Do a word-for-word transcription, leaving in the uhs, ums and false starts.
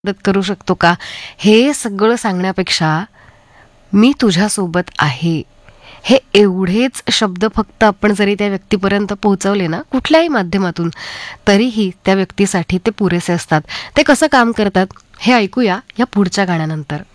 मदत करू शकतो का, हे सगळं सांगण्यापेक्षा मी तुझ्यासोबत आहे, हे एवढेच शब्द फक्त आपण जरी त्या व्यक्तीपर्यंत पोहोचवले ना कुठल्याही माध्यमातून, तरीही त्या व्यक्तीसाठी ते पुरेसे असतात. ते कसं काम करतात हे ऐकूया या पुढच्या गाण्यानंतर.